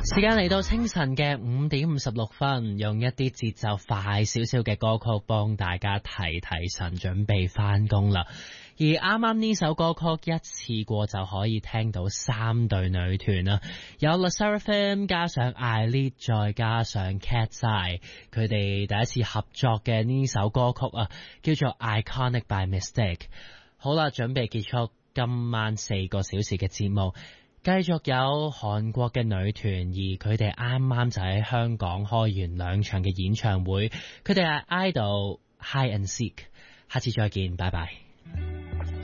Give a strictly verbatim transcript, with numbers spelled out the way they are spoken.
時間嚟到清晨嘅五點五十六分，用一啲節奏快少少嘅歌曲幫大家提提神，準備返工啦。而啱啱呢首歌曲一次過就可以聽到三隊女團啦，有 LE SSERAFIM 加上 I-LEAD 再加上 Cat's Eye， 佢哋第一次合作嘅呢首歌曲啊，叫做 Iconic by Mistake。好啦，準備結束今晚四個小時嘅節目。繼續有韓國嘅女團，而佢哋啱啱就喺香港開完兩場嘅演唱會，佢哋係 idol Hide and Seek。下次再見，拜拜。